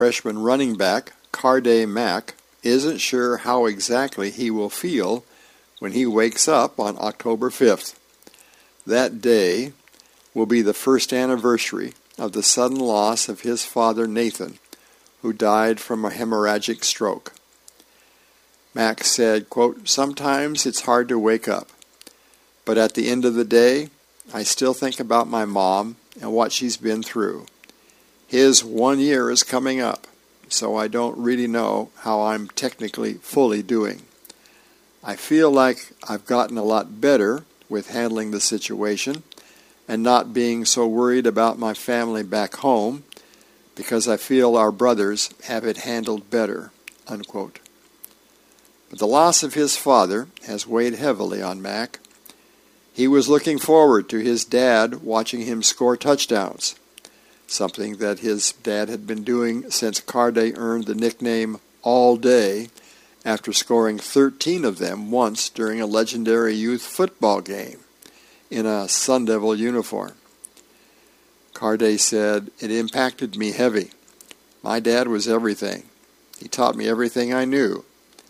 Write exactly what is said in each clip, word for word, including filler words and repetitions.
Freshman running back Karday Mack isn't sure how exactly he will feel when he wakes up on October fifth. That day will be the first anniversary of the sudden loss of his father Nathan, who died from a hemorrhagic stroke. Mack said, quote, "Sometimes it's hard to wake up, but at the end of the day, I still think about my mom and what she's been through. His one year is coming up, so I don't really know how I'm technically fully doing. I feel like I've gotten a lot better with handling the situation and not being so worried about my family back home because I feel our brothers have it handled better," unquote. But the loss of his father has weighed heavily on Mack. He was looking forward to his dad watching him score touchdowns, something that his dad had been doing since Karday earned the nickname All Day after scoring thirteen of them once during a legendary youth football game in a Sun Devil uniform. Karday said, "It impacted me heavy. My dad was everything. He taught me everything I knew.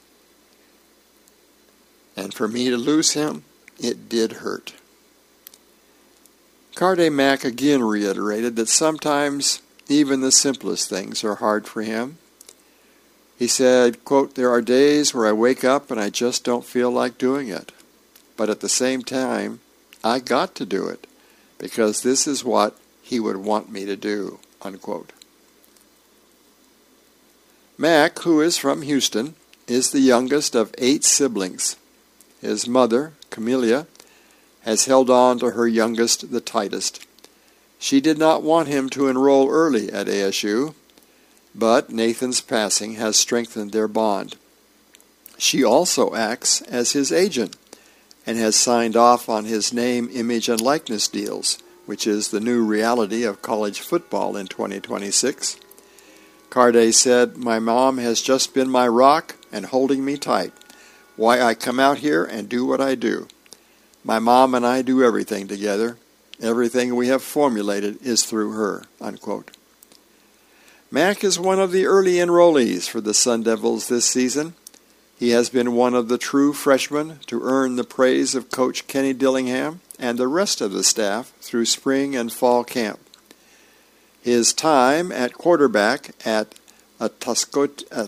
And for me to lose him, it did hurt." Karday Mack again reiterated that sometimes even the simplest things are hard for him. He said, quote, "There are days where I wake up and I just don't feel like doing it. But at the same time, I got to do it because this is what he would want me to do," unquote. Mack, who is from Houston, is the youngest of eight siblings. His mother, Camelia, has held on to her youngest the tightest. She did not want him to enroll early at A S U, but Nathan's passing has strengthened their bond. She also acts as his agent and has signed off on his name, image, and likeness deals, which is the new reality of college football in twenty twenty-six. Karday said, "My mom has just been my rock and holding me tight. Why I come out here and do what I do. My mom and I do everything together. Everything we have formulated is through her," unquote. Mack is one of the early enrollees for the Sun Devils this season. He has been one of the true freshmen to earn the praise of Coach Kenny Dillingham and the rest of the staff through spring and fall camp. His time at quarterback at Atascocita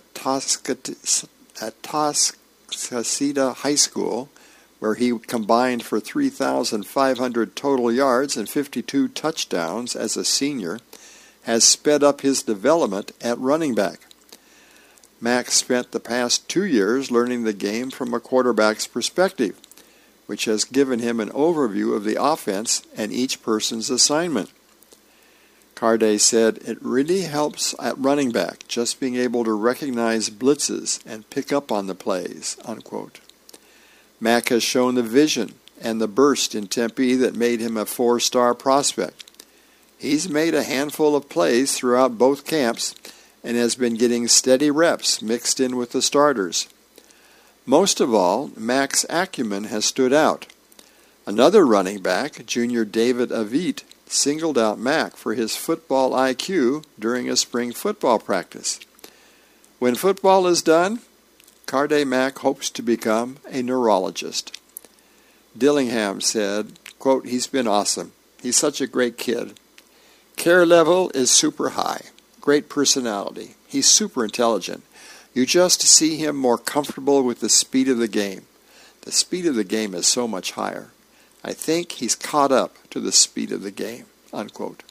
High School, where he combined for three thousand five hundred total yards and fifty-two touchdowns as a senior, has sped up his development at running back. Mack spent the past two years learning the game from a quarterback's perspective, which has given him an overview of the offense and each person's assignment. Karday said, "It really helps at running back, just being able to recognize blitzes and pick up on the plays," unquote. Mack has shown the vision and the burst in Tempe that made him a four-star prospect. He's made a handful of plays throughout both camps and has been getting steady reps mixed in with the starters. Most of all, Mack's acumen has stood out. Another running back, junior David Avit, singled out Mack for his football I Q during a spring football practice. When football is done, Karday Mack hopes to become a neurologist. Dillingham said, quote, "He's been awesome. He's such a great kid. Care level is super high. Great personality. He's super intelligent. You just see him more comfortable with the speed of the game. The speed of the game is so much higher. I think he's caught up to the speed of the game," unquote.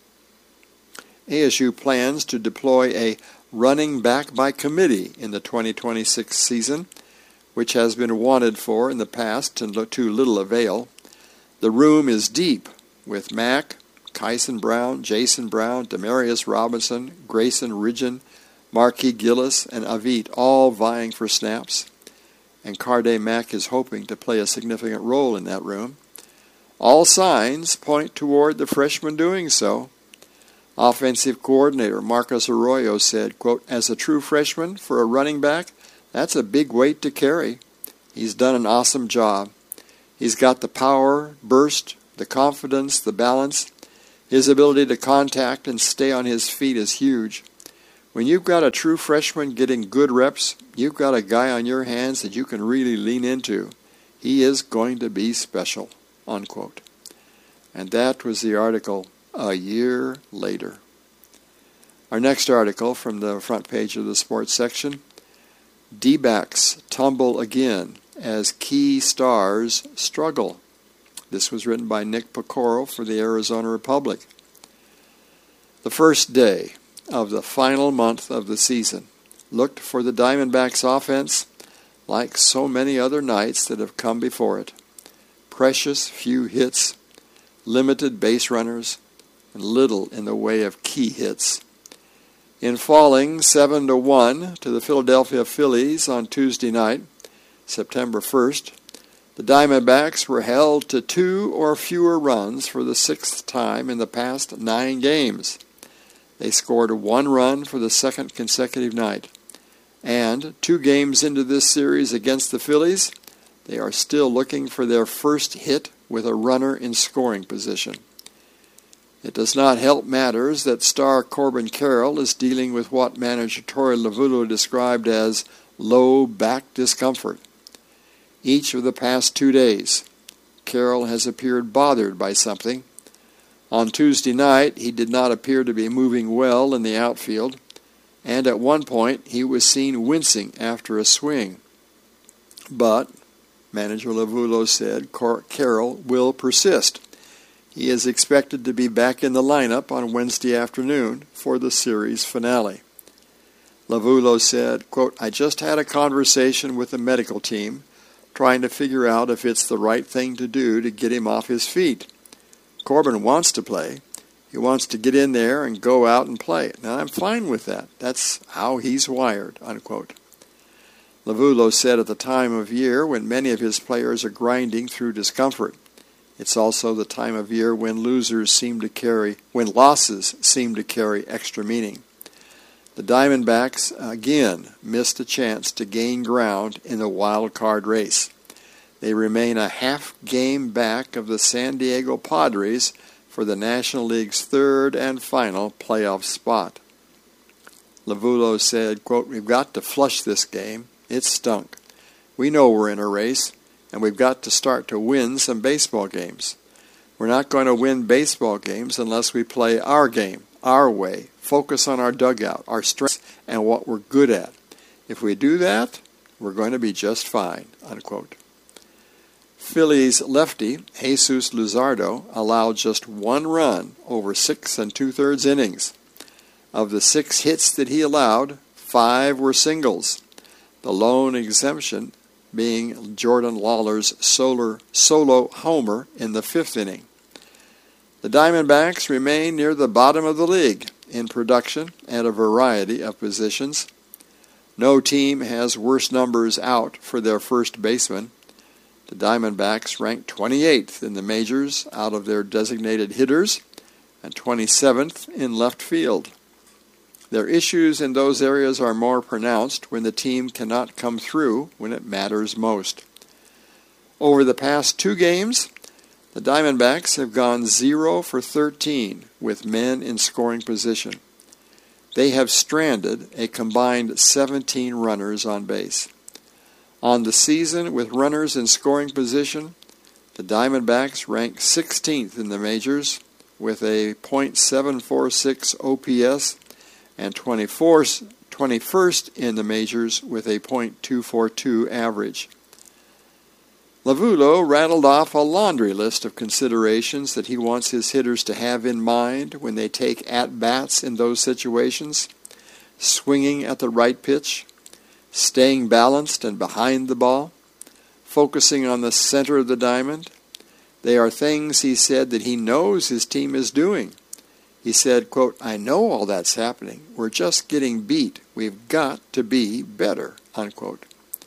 A S U plans to deploy a running back by committee in the twenty twenty-six season, which has been wanted for in the past to little avail. The room is deep with Mack, Kyson Brown, Jason Brown, Demarius Robinson, Grayson Ridgen, Marquis Gillis, and Avit all vying for snaps, and Karday Mack is hoping to play a significant role in that room. All signs point toward the freshman doing so. Offensive coordinator Marcus Arroyo said, quote, "As a true freshman for a running back, that's a big weight to carry. He's done an awesome job. He's got the power, burst, the confidence, the balance. His ability to contact and stay on his feet is huge. When you've got a true freshman getting good reps, you've got a guy on your hands that you can really lean into. He is going to be special, unquote. And that was the article a year later. Our next article from the front page of the sports section, D-backs tumble again as key stars struggle. This was written by Nick Pecoro for the Arizona Republic. The first day of the final month of the season looked for the Diamondbacks offense like so many other nights that have come before it. Precious few hits, limited base runners, and little in the way of key hits. In falling seven to one to the Philadelphia Phillies on Tuesday night, September first, the Diamondbacks were held to two or fewer runs for the sixth time in the past nine games. They scored one run for the second consecutive night. And two games into this series against the Phillies, they are still looking for their first hit with a runner in scoring position. It does not help matters that star Corbin Carroll is dealing with what manager Torey Lovullo described as low back discomfort. Each of the past two days, Carroll has appeared bothered by something. On Tuesday night, he did not appear to be moving well in the outfield, and at one point he was seen wincing after a swing. But, manager Lovullo said, Carroll will persist. He is expected to be back in the lineup on Wednesday afternoon for the series finale. Lovullo said, quote, I just had a conversation with the medical team trying to figure out if it's the right thing to do to get him off his feet. Corbin wants to play. He wants to get in there and go out and play. Now, I'm fine with that. That's how he's wired, unquote. Lovullo said at the time of year when many of his players are grinding through discomfort. It's also the time of year when losers seem to carry, when losses seem to carry extra meaning. The Diamondbacks again missed a chance to gain ground in the wild card race. They remain a half game back of the San Diego Padres for the National League's third and final playoff spot. Lovullo said, quote, we've got to flush this game. It stunk. We know we're in a race, and we've got to start to win some baseball games. We're not going to win baseball games unless we play our game, our way, focus on our dugout, our strengths, and what we're good at. If we do that, we're going to be just fine, unquote. Phillies lefty Jesus Luzardo allowed just one run over six and two-thirds innings. Of the six hits that he allowed, five were singles, the lone exemption being Jordan Lawler's solo, solo homer in the fifth inning. The Diamondbacks remain near the bottom of the league in production at a variety of positions. No team has worse numbers out for their first baseman. The Diamondbacks rank twenty-eighth in the majors out of their designated hitters and twenty-seventh in left field. Their issues in those areas are more pronounced when the team cannot come through when it matters most. Over the past two games, the Diamondbacks have gone zero for thirteen with men in scoring position. They have stranded a combined seventeen runners on base. On the season, with runners in scoring position, the Diamondbacks rank sixteenth in the majors with a point seven four six O P S and twenty-first in the majors with a point two four two average. Lovullo rattled off a laundry list of considerations that he wants his hitters to have in mind when they take at-bats in those situations: swinging at the right pitch, staying balanced and behind the ball, focusing on the center of the diamond. They are things, he said, that he knows his team is doing. He said, quote, I know all that's happening. We're just getting beat. We've got to be better, unquote.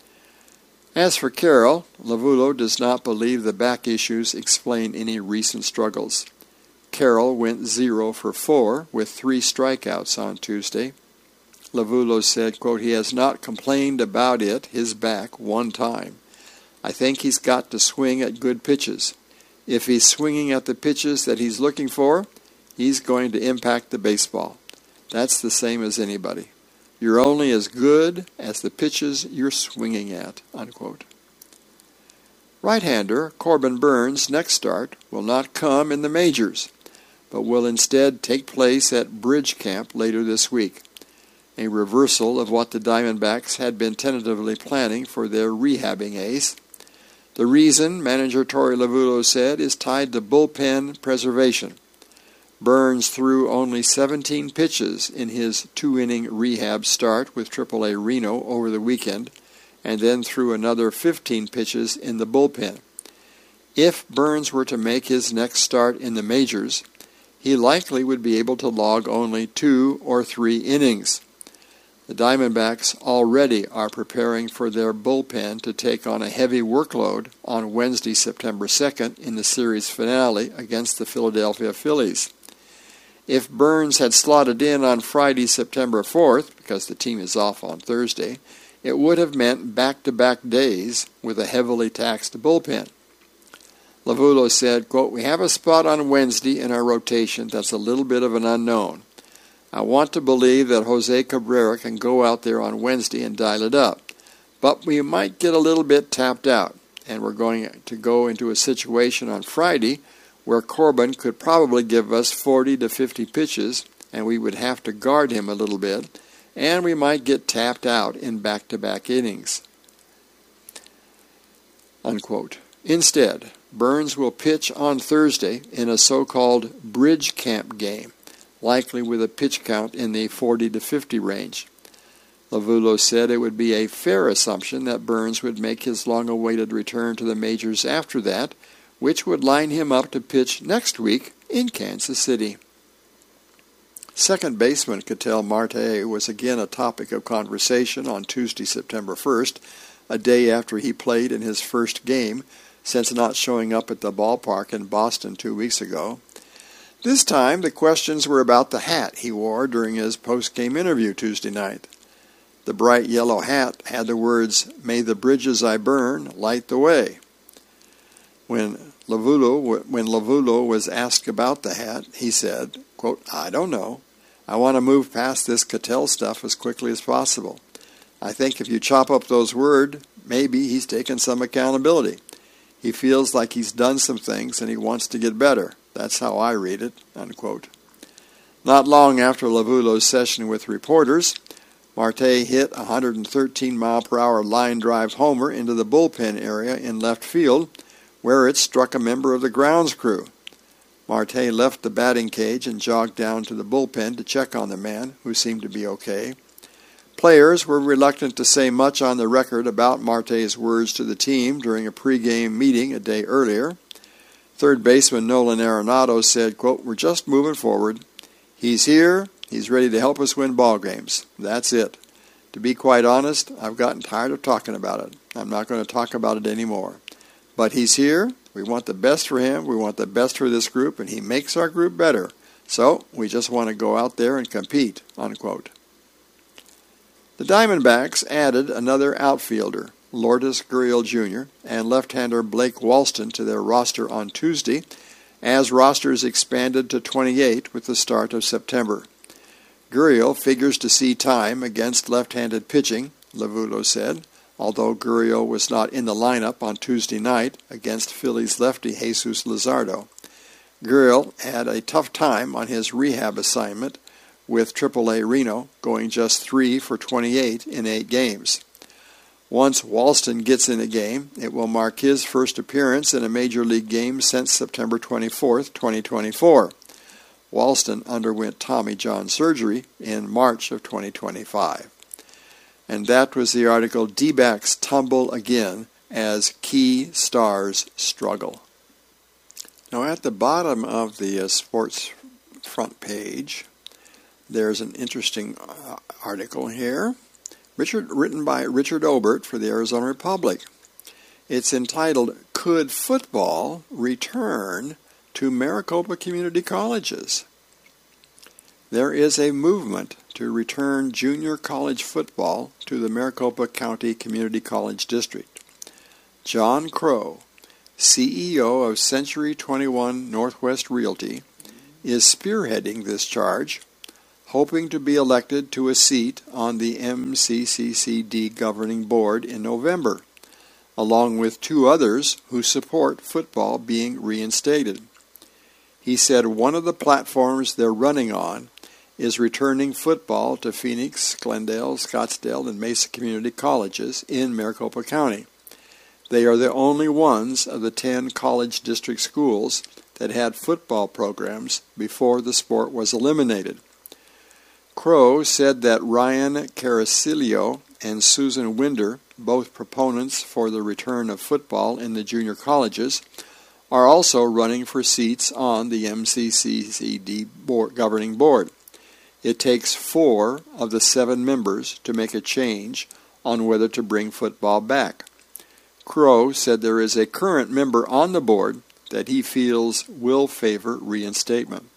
As for Carroll, Lovullo does not believe the back issues explain any recent struggles. Carroll went zero for four with three strikeouts on Tuesday. Lovullo said, quote, he has not complained about it, his back, one time. I think he's got to swing at good pitches. If he's swinging at the pitches that he's looking for, he's going to impact the baseball. That's the same as anybody. You're only as good as the pitches you're swinging at, unquote. Right-hander Corbin Burns' next start will not come in the majors, but will instead take place at Bridge Camp later this week, a reversal of what the Diamondbacks had been tentatively planning for their rehabbing ace. The reason, manager Torey Lovullo said, is tied to bullpen preservation. Burns threw only seventeen pitches in his two-inning rehab start with triple A Reno over the weekend, and then threw another fifteen pitches in the bullpen. If Burns were to make his next start in the majors, he likely would be able to log only two or three innings. The Diamondbacks already are preparing for their bullpen to take on a heavy workload on Wednesday, September second, in the series finale against the Philadelphia Phillies. If Burns had slotted in on Friday, September fourth, because the team is off on Thursday, it would have meant back-to-back days with a heavily taxed bullpen. Lovullo said, quote, "We have a spot on Wednesday in our rotation that's a little bit of an unknown. I want to believe that Jose Cabrera can go out there on Wednesday and dial it up, but we might get a little bit tapped out, and we're going to go into a situation on Friday where Corbin could probably give us forty to fifty pitches, and we would have to guard him a little bit, and we might get tapped out in back-to-back innings." Unquote. Instead, Burns will pitch on Thursday in a so-called Bridge Camp game, likely with a pitch count in the forty to fifty range. Lovullo said it would be a fair assumption that Burns would make his long-awaited return to the majors after that, which would line him up to pitch next week in Kansas City. Second baseman Ketel Marte was again a topic of conversation on Tuesday, September first, a day after he played in his first game since not showing up at the ballpark in Boston two weeks ago. This time, the questions were about the hat he wore during his post-game interview Tuesday night. The bright yellow hat had the words, "May the bridges I burn light the way." When Lovullo, when Lovullo was asked about the hat, he said, quote, "I don't know. I want to move past this Ketel stuff as quickly as possible. I think if you chop up those words, maybe he's taken some accountability. He feels like he's done some things and he wants to get better. That's how I read it," unquote. Not long after Lovullo's session with reporters, Marte hit a one hundred thirteen mile per hour line drive homer into the bullpen area in left field, where it struck a member of the grounds crew. Marte left the batting cage and jogged down to the bullpen to check on the man, who seemed to be okay. Players were reluctant to say much on the record about Marte's words to the team during a pregame meeting a day earlier. Third baseman Nolan Arenado said, quote, "We're just moving forward. He's here. He's ready to help us win ball games. That's it. To be quite honest, I've gotten tired of talking about it. I'm not going to talk about it anymore. But he's here. We want the best for him. We want the best for this group, and he makes our group better. So we just want to go out there and compete," unquote. The Diamondbacks added another outfielder, Lourdes Gurriel Junior, and left-hander Blake Walston to their roster on Tuesday, as rosters expanded to twenty-eight with the start of September. Gurriel figures to see time against left-handed pitching, Lovullo said, although Gurriel was not in the lineup on Tuesday night against Phillies lefty Jesus Luzardo. Gurriel had a tough time on his rehab assignment with triple A Reno, going just three for twenty-eight in eight games. Once Walston gets in a game, it will mark his first appearance in a major league game since September twenty-fourth, twenty twenty-four. Walston underwent Tommy John surgery in March of twenty twenty-five. And that was the article, D-backs tumble again as key stars struggle. Now at the bottom of the uh, sports front page, there's an interesting uh, article here, Richard, written by Richard Obert for the Arizona Republic. It's entitled, "Could Football Return to Maricopa Community Colleges?" There is a movement to return junior college football to the Maricopa County Community College District. John Crow, C E O of Century twenty-one Northwest Realty, is spearheading this charge, hoping to be elected to a seat on the M C C C D governing board in November, along with two others who support football being reinstated. He said one of the platforms they're running on is returning football to Phoenix, Glendale, Scottsdale, and Mesa Community Colleges in Maricopa County. They are the only ones of the ten college district schools that had football programs before the sport was eliminated. Crow said that Ryan Caracillo and Susan Winder, both proponents for the return of football in the junior colleges, are also running for seats on the M C C C D board, governing board. It takes four of the seven members to make a change on whether to bring football back. Crow said there is a current member on the board that he feels will favor reinstatement.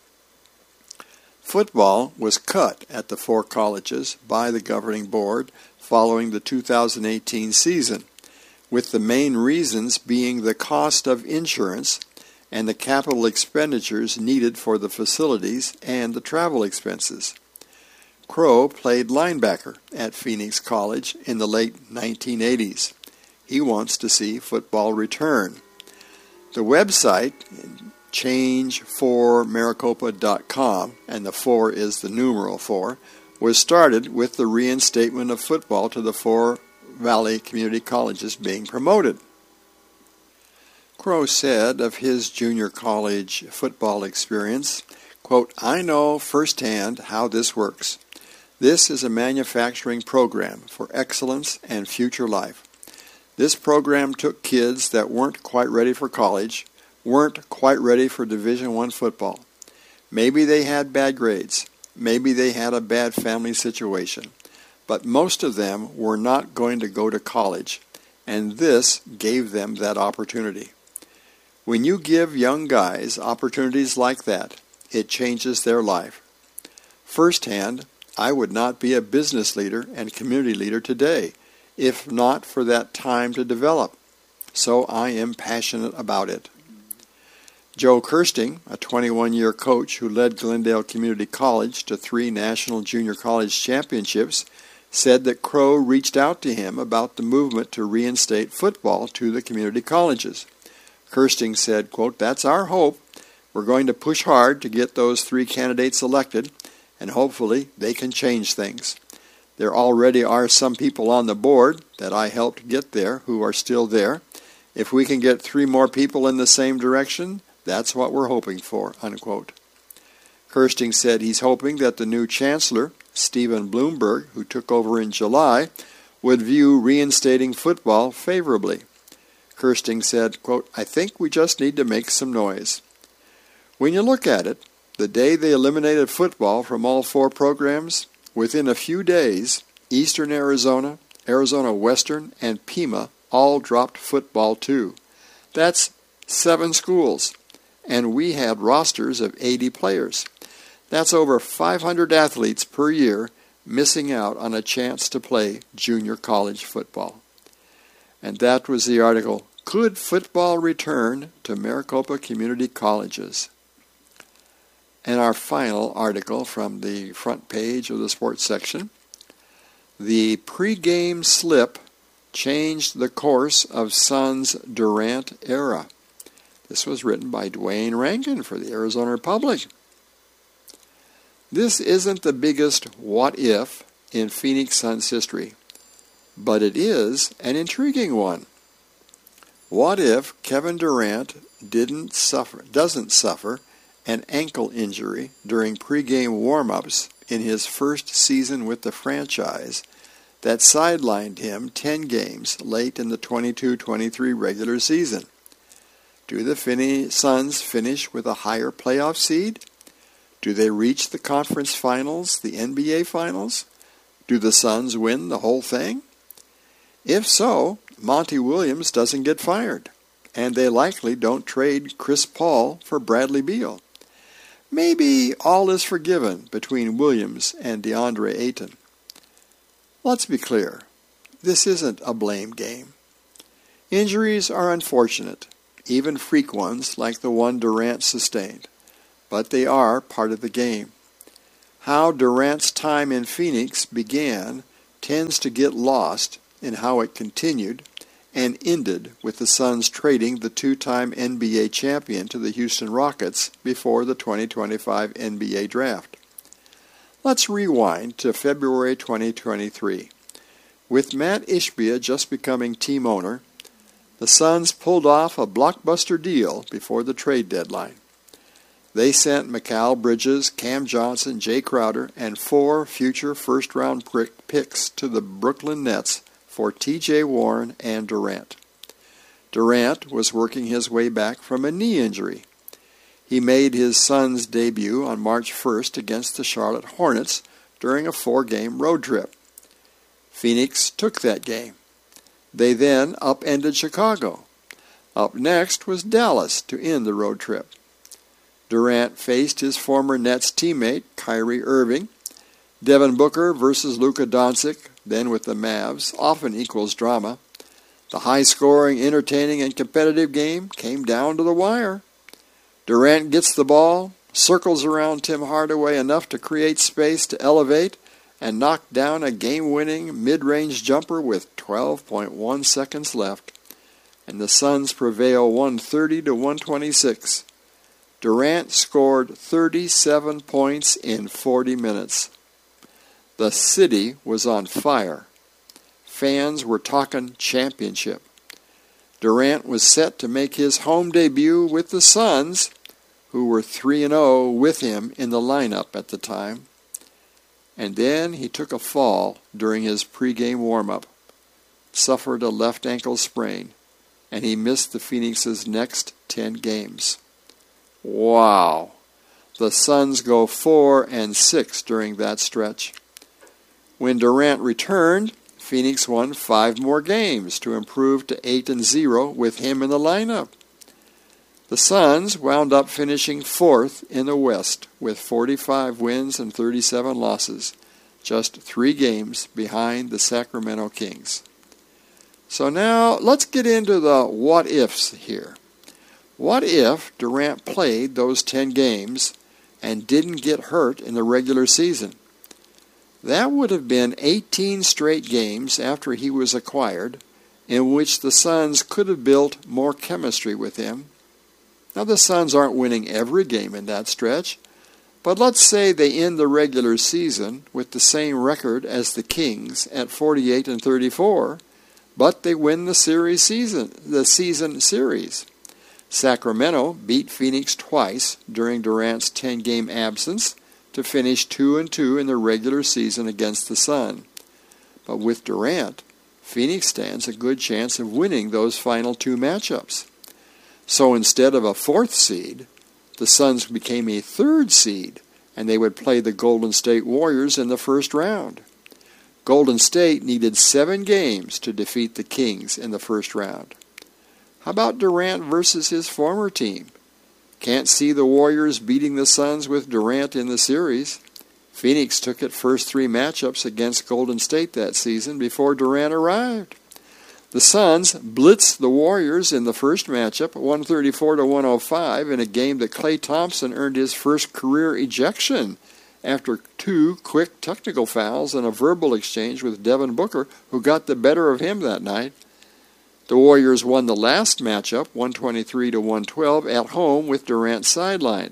Football was cut at the four colleges by the governing board following the two thousand eighteen season, with the main reasons being the cost of insurance and the capital expenditures needed for the facilities and the travel expenses. Crow played linebacker at Phoenix College in the late nineteen eighties. He wants to see football return. The website, change for maricopa dot com, and the four is the numeral four, was started with the reinstatement of football to the four Valley Community Colleges being promoted. Crow said of his junior college football experience, quote, "I know firsthand how this works. This is a manufacturing program for excellence and future life. This program took kids that weren't quite ready for college, weren't quite ready for Division I football. Maybe they had bad grades. Maybe they had a bad family situation. But most of them were not going to go to college, and this gave them that opportunity. When you give young guys opportunities like that, it changes their life. Firsthand, I would not be a business leader and community leader today, if not for that time to develop. So I am passionate about it." Joe Kirsting, a twenty-one-year coach who led Glendale Community College to three national junior college championships, said that Crow reached out to him about the movement to reinstate football to the community colleges. Kirsting said, quote, "That's our hope. We're going to push hard to get those three candidates elected, and hopefully they can change things. There already are some people on the board that I helped get there who are still there. If we can get three more people in the same direction, that's what we're hoping for," unquote. Kirsting said he's hoping that the new chancellor, Stephen Bloomberg, who took over in July, would view reinstating football favorably. Kirsting said, quote, "I think we just need to make some noise." When you look at it, the day they eliminated football from all four programs, within a few days, Eastern Arizona, Arizona Western, and Pima all dropped football too. That's seven schools, and we had rosters of eighty players. That's over five hundred athletes per year missing out on a chance to play junior college football. And that was the article, "Could Football Return to Maricopa Community Colleges?" And our final article from the front page of the sports section, "The pregame slip changed the course of Suns Durant era." This was written by Dwayne Rankin for the Arizona Republic. This isn't the biggest what if in Phoenix Suns history, but it is an intriguing one. What if Kevin Durant didn't suffer, doesn't suffer an ankle injury during pregame warm-ups in his first season with the franchise that sidelined him ten games late in the twenty-two twenty-three regular season? Do the Fin- Suns finish with a higher playoff seed? Do they reach the conference finals, the N B A finals? Do the Suns win the whole thing? If so, Monty Williams doesn't get fired, and they likely don't trade Chris Paul for Bradley Beal. Maybe all is forgiven between Williams and DeAndre Ayton. Let's be clear, this isn't a blame game. Injuries are unfortunate, even freak ones like the one Durant sustained, but they are part of the game. How Durant's time in Phoenix began tends to get lost in how it continued and ended with the Suns trading the two-time N B A champion to the Houston Rockets before the twenty twenty-five N B A draft. Let's rewind to February twenty twenty-three. With Matt Ishbia just becoming team owner, the Suns pulled off a blockbuster deal before the trade deadline. They sent Mikal Bridges, Cam Johnson, Jay Crowder, and four future first-round picks to the Brooklyn Nets for T J Warren and Durant. Durant was working his way back from a knee injury. He made his Suns debut on March first against the Charlotte Hornets during a four-game road trip. Phoenix took that game. They then upended Chicago. Up next was Dallas to end the road trip. Durant faced his former Nets teammate, Kyrie Irving. Devin Booker versus Luka Doncic, then with the Mavs, often equals drama. The high-scoring, entertaining, and competitive game came down to the wire. Durant gets the ball, circles around Tim Hardaway enough to create space to elevate, and knock down a game-winning mid-range jumper with twelve point one seconds left. And the Suns prevail one thirty to one twenty-six. Durant scored thirty-seven points in forty minutes. The city was on fire. Fans were talking championship. Durant was set to make his home debut with the Suns, who were three and oh with him in the lineup at the time. And then he took a fall during his pregame warm-up, suffered a left ankle sprain, and he missed the Phoenix's next ten games. Wow! The Suns go four and six during that stretch. When Durant returned, Phoenix won five more games to improve to eight and zero with him in the lineup. The Suns wound up finishing fourth in the West with forty-five wins and thirty-seven losses, just three games behind the Sacramento Kings. So now let's get into the what-ifs here. What if Durant played those ten games and didn't get hurt in the regular season? That would have been eighteen straight games after he was acquired, in which the Suns could have built more chemistry with him. Now, the Suns aren't winning every game in that stretch, but let's say they end the regular season with the same record as the Kings at forty-eight and thirty-four, but they win the series season, the season series. Sacramento beat Phoenix twice during Durant's ten-game absence to finish two and two in the regular season against the Sun. But with Durant, Phoenix stands a good chance of winning those final two matchups. So instead of a fourth seed, the Suns became a third seed, and they would play the Golden State Warriors in the first round. Golden State needed seven games to defeat the Kings in the first round. How about Durant versus his former team? Can't see the Warriors beating the Suns with Durant in the series. Phoenix took its first three matchups against Golden State that season before Durant arrived. The Suns blitzed the Warriors in the first matchup, one thirty-four to one oh five, in a game that Klay Thompson earned his first career ejection after two quick technical fouls and a verbal exchange with Devin Booker, who got the better of him that night. The Warriors won the last matchup, one twenty-three to one twelve, at home with Durant sidelined.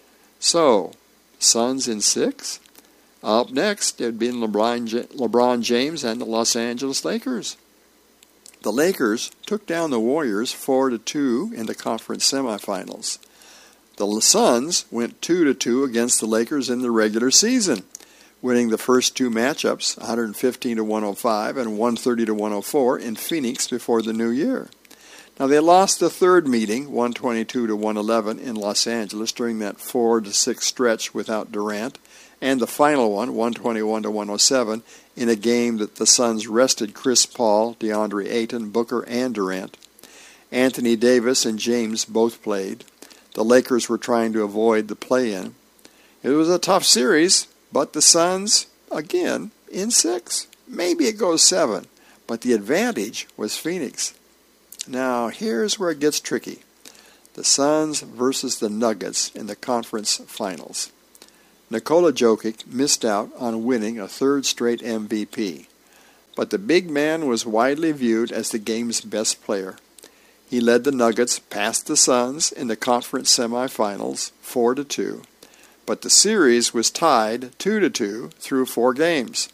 So, Suns in six? Up next, it had been LeBron, LeBron James and the Los Angeles Lakers. The Lakers took down the Warriors four to two in the conference semifinals. The Suns went two to two against the Lakers in the regular season, winning the first two matchups, one fifteen to one oh five and one thirty to one oh four, in Phoenix before the new year. Now, they lost the third meeting, one twenty-two to one eleven, in Los Angeles during that four to six stretch without Durant, and the final one, one twenty-one to one oh seven, in a game that the Suns rested Chris Paul, DeAndre Ayton, Booker, and Durant. Anthony Davis and James both played. The Lakers were trying to avoid the play-in. It was a tough series, but the Suns, again, in six. Maybe it goes seven, but the advantage was Phoenix. Now, here's where it gets tricky. The Suns versus the Nuggets in the conference finals. Nikola Jokic missed out on winning a third straight M V P, but the big man was widely viewed as the game's best player. He led the Nuggets past the Suns in the conference semifinals four to two, but the series was tied two to two through four games.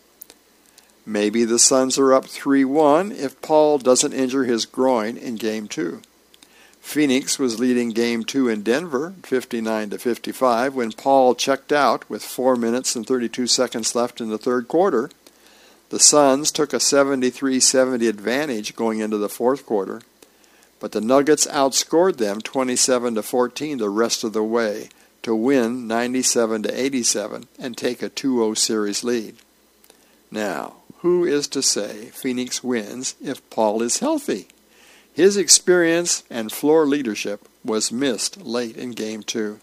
Maybe the Suns are up three one if Paul doesn't injure his groin in Game two. Phoenix was leading Game two in Denver, fifty-nine to fifty-five, when Paul checked out with four minutes and thirty-two seconds left in the third quarter. The Suns took a seventy-three seventy advantage going into the fourth quarter, but the Nuggets outscored them twenty-seven to fourteen the rest of the way to win ninety-seven to eighty-seven and take a two oh series lead. Now, who is to say Phoenix wins if Paul is healthy? His experience and floor leadership was missed late in Game two.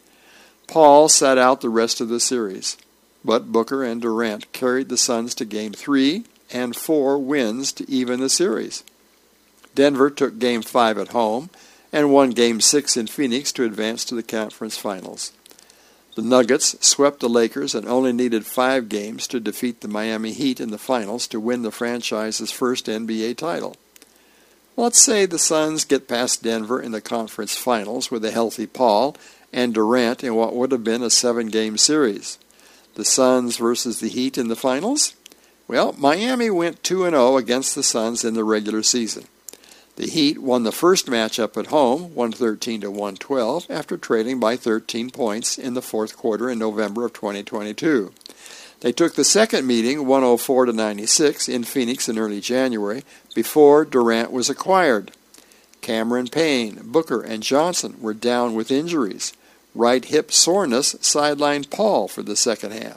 Paul sat out the rest of the series, but Booker and Durant carried the Suns to Game three and four wins to even the series. Denver took Game five at home and won Game six in Phoenix to advance to the conference finals. The Nuggets swept the Lakers and only needed five games to defeat the Miami Heat in the finals to win the franchise's first N B A title. Let's say the Suns get past Denver in the conference finals with a healthy Paul and Durant in what would have been a seven-game series. The Suns versus the Heat in the finals? Well, Miami went two and oh against the Suns in the regular season. The Heat won the first matchup at home, one thirteen to one twelve, after trailing by thirteen points in the fourth quarter in November of twenty twenty-two. They took the second meeting, one oh four to ninety-six, in Phoenix in early January, before Durant was acquired. Cameron Payne, Booker, and Johnson were down with injuries. Right hip soreness sidelined Paul for the second half.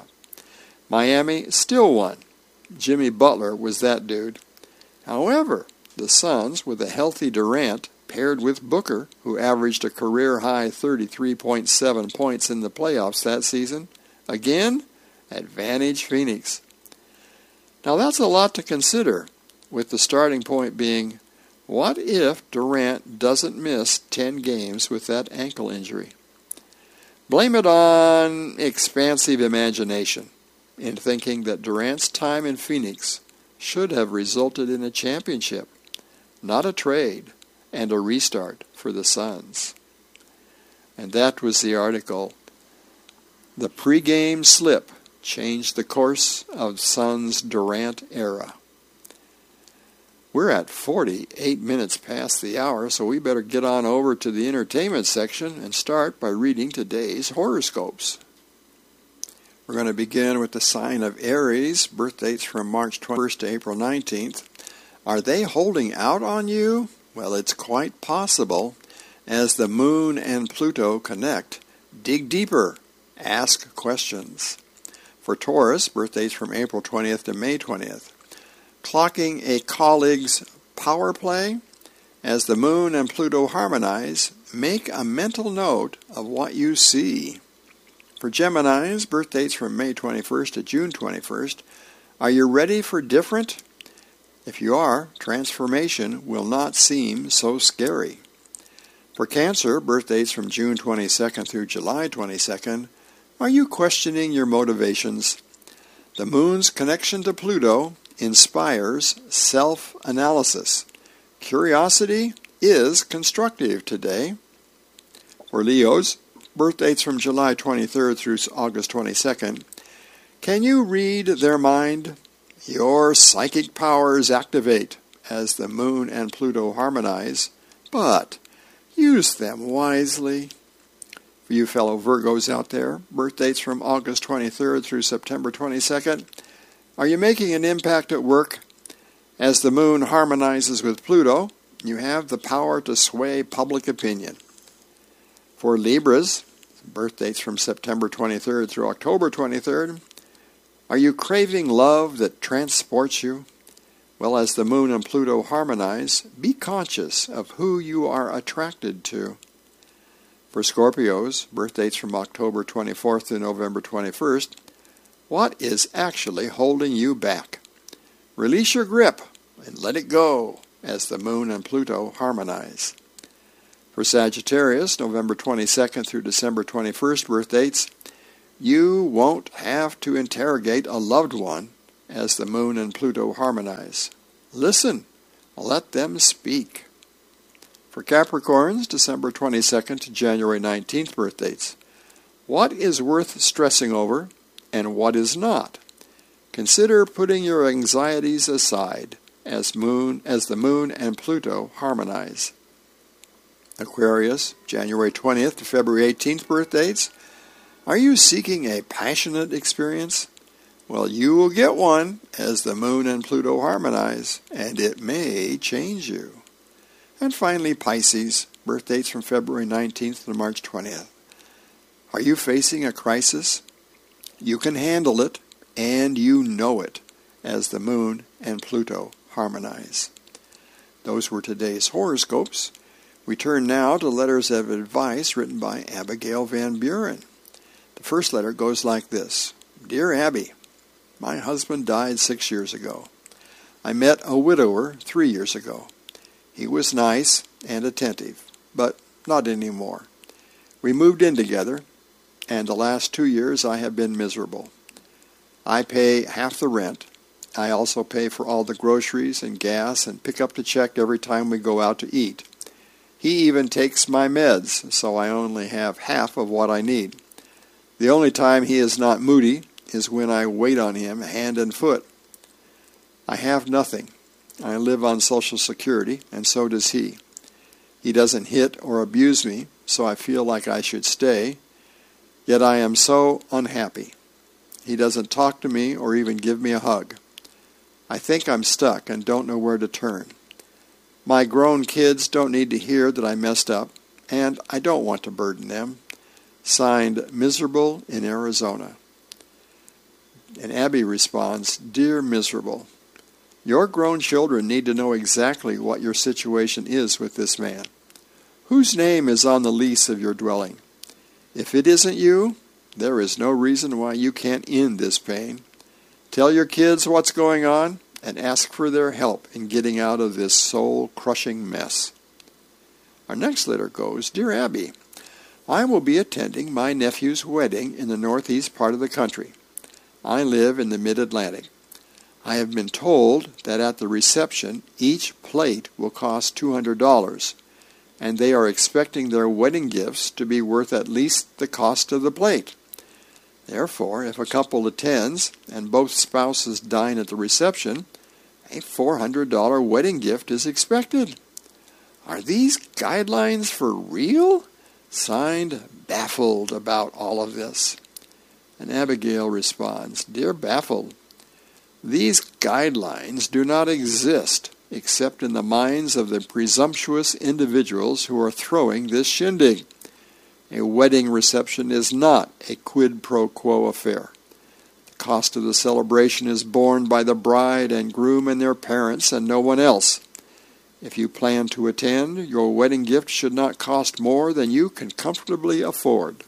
Miami still won. Jimmy Butler was that dude. However, the Suns, with a healthy Durant, paired with Booker, who averaged a career-high thirty-three point seven points in the playoffs that season, again, advantage Phoenix. Now that's a lot to consider, with the starting point being, what if Durant doesn't miss ten games with that ankle injury? Blame it on expansive imagination in thinking that Durant's time in Phoenix should have resulted in a championship, not a trade, and a restart for the Suns. And that was the article. The pregame slip changed the course of Suns Durant era. We're at forty-eight minutes past the hour, so we better get on over to the entertainment section and start by reading today's horoscopes. We're going to begin with the sign of Aries, birth dates from March twenty-first to April nineteenth. Are they holding out on you? Well, it's quite possible. As the Moon and Pluto connect, dig deeper, ask questions. For Taurus, birth dates from April twentieth to May twentieth. Clocking a colleague's power play, as the Moon and Pluto harmonize, make a mental note of what you see. For Geminis, birth dates from May twenty-first to June twenty-first, are you ready for different? If you are, transformation will not seem so scary. For Cancer, birth dates from June twenty-second through July twenty-second, are you questioning your motivations? The Moon's connection to Pluto inspires self-analysis. Curiosity is constructive today. For Leos, birth dates from July twenty-third through August twenty-second, can you read their mind? Your psychic powers activate as the Moon and Pluto harmonize, but use them wisely. For you fellow Virgos out there, birth dates from August twenty-third through September twenty-second, are you making an impact at work? As the Moon harmonizes with Pluto, you have the power to sway public opinion. For Libras, birth dates from September twenty-third through October twenty-third, are you craving love that transports you? Well, as the Moon and Pluto harmonize, be conscious of who you are attracted to. For Scorpios, birth dates from October twenty-fourth to November twenty-first, what is actually holding you back? Release your grip and let it go as the Moon and Pluto harmonize. For Sagittarius, November twenty-second through December twenty-first birth dates, You won't have to interrogate a loved one as the moon and Pluto harmonize. Listen, let them speak. For Capricorns, December twenty-second to January nineteenth birth dates. What is worth stressing over and what is not? Consider putting your anxieties aside as moon as the moon and Pluto harmonize. Aquarius, January twentieth to February eighteenth birth dates. Are you seeking a passionate experience? Well, you will get one as the moon and Pluto harmonize, and it may change you. And finally, Pisces, birth dates from February nineteenth to March twentieth. Are you facing a crisis? You can handle it, and you know it, as the moon and Pluto harmonize. Those were today's horoscopes. We turn now to letters of advice written by Abigail Van Buren. The first letter goes like this. Dear Abby, my husband died six years ago. I met a widower three years ago. He was nice and attentive, but not anymore. We moved in together, and the last two years I have been miserable. I pay half the rent. I also pay for all the groceries and gas and pick up the check every time we go out to eat. He even takes my meds, so I only have half of what I need. The only time he is not moody is when I wait on him hand and foot. I have nothing. I live on Social Security, and so does he. He doesn't hit or abuse me, so I feel like I should stay. Yet I am so unhappy. He doesn't talk to me or even give me a hug. I think I'm stuck and don't know where to turn. My grown kids don't need to hear that I messed up, and I don't want to burden them. Signed, Miserable in Arizona. And Abby responds, Dear Miserable, your grown children need to know exactly what your situation is with this man. Whose name is on the lease of your dwelling? If it isn't you, there is no reason why you can't end this pain. Tell your kids what's going on and ask for their help in getting out of this soul-crushing mess. Our next letter goes, Dear Abby, I will be attending my nephew's wedding in the northeast part of the country. I live in the mid-Atlantic. I have been told that at the reception, each plate will cost two hundred dollars, and they are expecting their wedding gifts to be worth at least the cost of the plate. Therefore, if a couple attends and both spouses dine at the reception, a four hundred dollars wedding gift is expected. Are these guidelines for real? Signed, Baffled about all of this. And Abigail responds, Dear Baffled, these guidelines do not exist except in the minds of the presumptuous individuals who are throwing this shindig. A wedding reception is not a quid pro quo affair. The cost of the celebration is borne by the bride and groom and their parents and no one else. If you plan to attend, your wedding gift should not cost more than you can comfortably afford.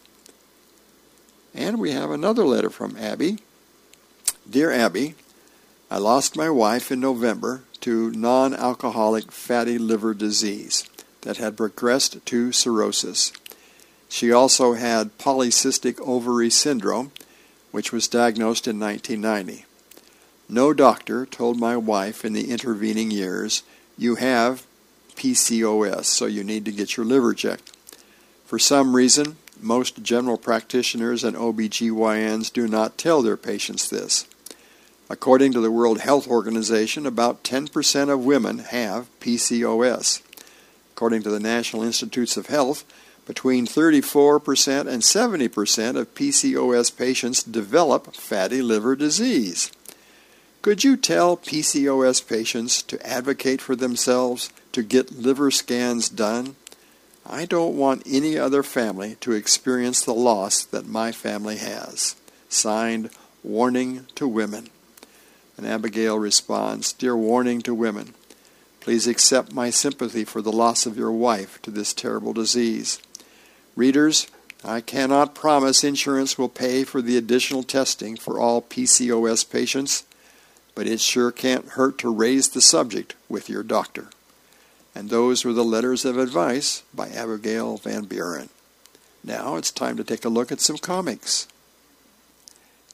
And we have another letter from Abby. Dear Abby, I lost my wife in November to non-alcoholic fatty liver disease that had progressed to cirrhosis. She also had polycystic ovary syndrome, which was diagnosed in nineteen ninety. No doctor told my wife in the intervening years, you have P C O S, so you need to get your liver checked. For some reason, most general practitioners and O B G Y Ns do not tell their patients this. According to the World Health Organization, about ten percent of women have P C O S. According to the National Institutes of Health, between thirty-four percent and seventy percent of P C O S patients develop fatty liver disease. Could you tell P C O S patients to advocate for themselves to get liver scans done? I don't want any other family to experience the loss that my family has. Signed, Warning to Women. And Abigail responds, Dear Warning to Women, please accept my sympathy for the loss of your wife to this terrible disease. Readers, I cannot promise insurance will pay for the additional testing for all P C O S patients, but it sure can't hurt to raise the subject with your doctor. And those were the letters of advice by Abigail Van Buren. Now it's time to take a look at some comics.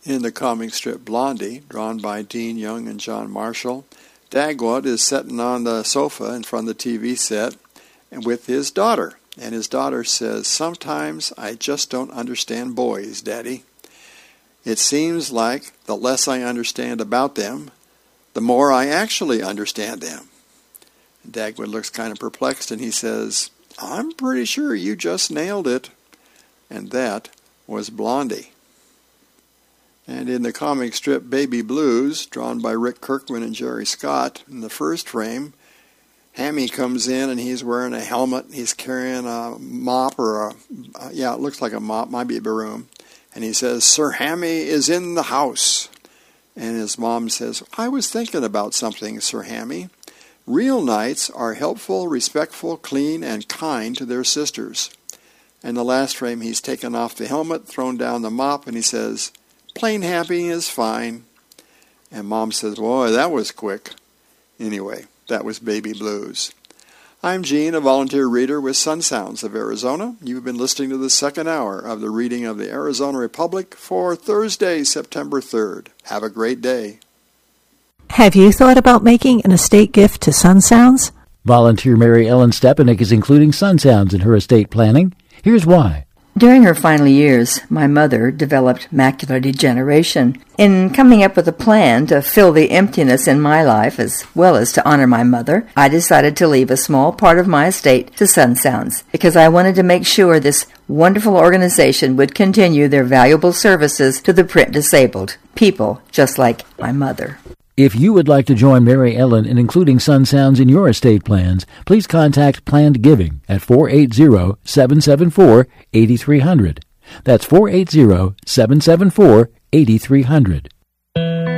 In the comic strip Blondie, drawn by Dean Young and John Marshall, Dagwood is sitting on the sofa in front of the T V set and with his daughter. And his daughter says, "Sometimes I just don't understand boys, Daddy. It seems like the less I understand about them, the more I actually understand them." And Dagwood looks kind of perplexed and he says, "I'm pretty sure you just nailed it." And that was Blondie. And in the comic strip Baby Blues, drawn by Rick Kirkman and Jerry Scott, in the first frame, Hammy comes in and he's wearing a helmet. He's carrying a mop or a, uh, yeah, it looks like a mop, might be a broom. And he says, "Sir Hammy is in the house." And his mom says, "I was thinking about something, Sir Hammy. Real knights are helpful, respectful, clean, and kind to their sisters." And the last frame, he's taken off the helmet, thrown down the mop, and he says, "Plain Hammy is fine." And Mom says, "Boy, that was quick." Anyway, that was Baby Blues. I'm Gene, a volunteer reader with Sun Sounds of Arizona. You've been listening to the second hour of the reading of the Arizona Republic for Thursday, September third. Have a great day. Have you thought about making an estate gift to Sun Sounds? Volunteer Mary Ellen Stepanek is including Sun Sounds in her estate planning. Here's why. During her final years, my mother developed macular degeneration. In coming up with a plan to fill the emptiness in my life as well as to honor my mother, I decided to leave a small part of my estate to Sun Sounds because I wanted to make sure this wonderful organization would continue their valuable services to the print disabled, people just like my mother. If you would like to join Mary Ellen in including Sun Sounds in your estate plans, please contact Planned Giving at four eight zero, seven seven four, eight three zero zero. That's four eight zero, seven seven four, eight three zero zero.